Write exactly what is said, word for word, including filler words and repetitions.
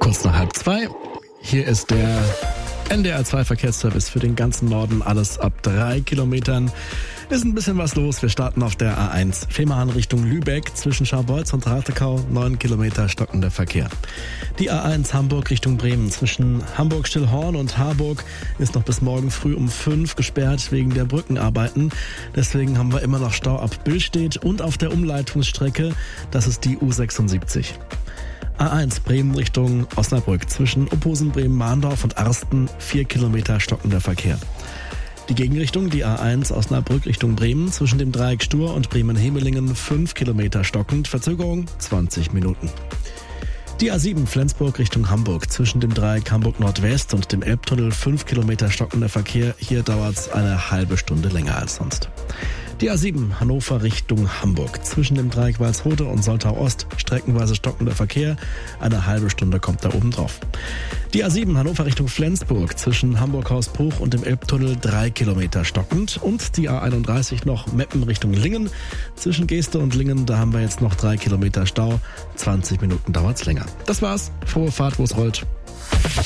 Kurz nach halb zwei. Hier ist der N D R zwei Verkehrsservice für den ganzen Norden. Alles ab drei Kilometern. Ist ein bisschen was los. Wir starten auf der A eins. Fehmarn Richtung Lübeck zwischen Scharbeutz und Ratekau. neun Kilometer stockender Verkehr. Die A eins Hamburg Richtung Bremen zwischen Hamburg-Stillhorn und Harburg ist noch bis morgen früh um fünf gesperrt wegen der Brückenarbeiten. Deswegen haben wir immer noch Stau ab Billstedt und auf der Umleitungsstrecke. Das ist die U sechsundsiebzig. A eins Bremen Richtung Osnabrück zwischen Opposen, Bremen-Mahndorf und Arsten vier Kilometer stockender Verkehr. Die Gegenrichtung, die A eins Osnabrück Richtung Bremen zwischen dem Dreieck Stur und Bremen-Hemelingen fünf Kilometer stockend, Verzögerung zwanzig Minuten. Die A sieben Flensburg Richtung Hamburg zwischen dem Dreieck Hamburg-Nordwest und dem Elbtunnel fünf Kilometer stockender Verkehr. Hier dauert es eine halbe Stunde länger als sonst. Die A sieben Hannover Richtung Hamburg zwischen dem Dreieck Walsrode und Soltau-Ost streckenweise stockender Verkehr. Eine halbe Stunde kommt da oben drauf. Die A sieben Hannover Richtung Flensburg zwischen Hamburg-Hausbruch und dem Elbtunnel drei Kilometer stockend. Und die A einunddreißig noch Meppen Richtung Lingen. Zwischen Geeste und Lingen, da haben wir jetzt noch drei Kilometer Stau. zwanzig Minuten dauert's länger. Das war's. Frohe Fahrt, wo es rollt.